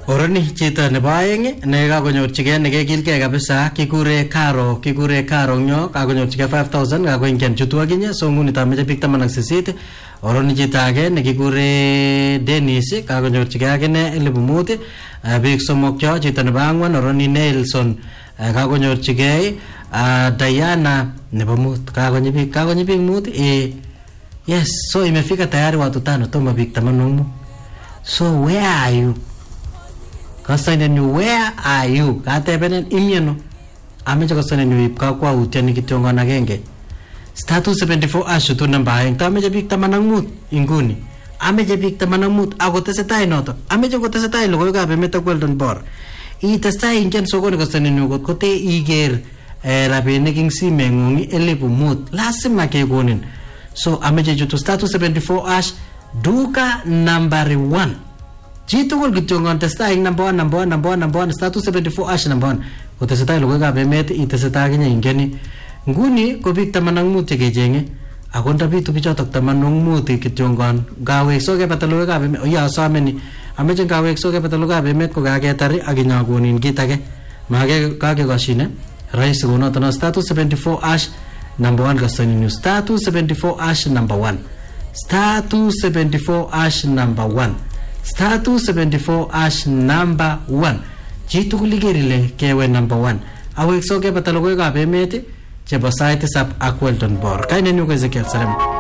Oroni chito nebo aeng ne kakonyorchigei nekekilgei kabisa kikure Karo nyo kakonyorchigei 5000 kakoingen chutu akinye so nguni tameche biik 18. Oroni chito age nekikure Dennis kakonyorchigei akine 5000. Biik somok cho chito nebo angwan Oroni Nelson kakonyorchigei Diana nebo mut kakonyi biik mut. Yes, so imefika tayari watu 5 toma biik 80. So where are you? Kasainenyu, where are you? Katebenen imyeno. Ameche kasainenyu ip kakwautiani kityongon agenge. Status 74 ashutu namba aeng. Tameche biik 85 inguni. Ameche biik 85 akotesetai noto. Ameche kotesetai logoiwekab emet ak Weldon Bor. Itestai ingen sokoni kasainenyu kot kote iger rabinik ing simeng'ung 5,000. Lazima kekonin. So ameche chutu status 74 ash duka number 1. Chitugul kityongon testai ing number 1 status 74 ash number 1 kotesetai logoiwekab emet itesetai akinye ingeni nguni ko biik 85 chekechenge ako ndabitu bichotok 85 kityongon gawekso kebata logoiwekab emet oyasameni ameche gawekso kebata logoiwekab emet ko kaketar akinyakonin kit age make kakekoshine rais konoto status 74 ash number 1 kasaninu status 74 ash number 1 status 74 ash number 1 status 74 ash number 1 chitugul igerile kewe number 1 awekso kebata logoiwekab emet chebo sait 7 ak Weldon Bor kainenyu ko Ezekiel Salem.